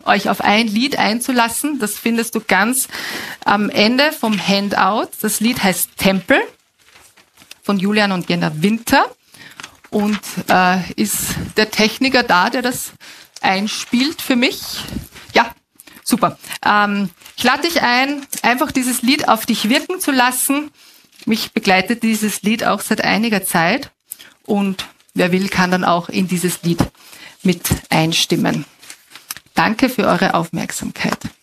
euch auf ein Lied einzulassen. Das findest du ganz am Ende vom Handout. Das Lied heißt Tempel von Julian und Jenna Winter und ist der Techniker da, der das einspielt für mich. Ja, super. Ich lade dich ein, einfach dieses Lied auf dich wirken zu lassen. Mich begleitet dieses Lied auch seit einiger Zeit und wer will, kann dann auch in dieses Lied mit einstimmen. Danke für eure Aufmerksamkeit.